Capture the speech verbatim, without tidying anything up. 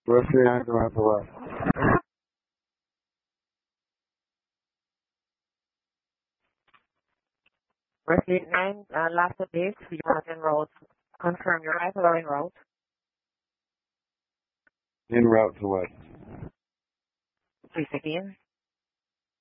Resident nine, go out to what? Resident nine, uh, last update, you want to enroll, confirm your arrival or enrolled? En route to what? Please again.